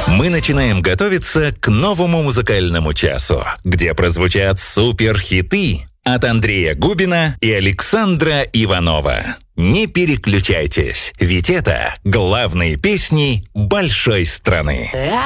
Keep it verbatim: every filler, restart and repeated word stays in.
Мы начинаем готовиться к новому музыкальному часу, где прозвучат суперхиты от Андрея Губина и Александра Иванова. Не переключайтесь, ведь это главные песни большой страны.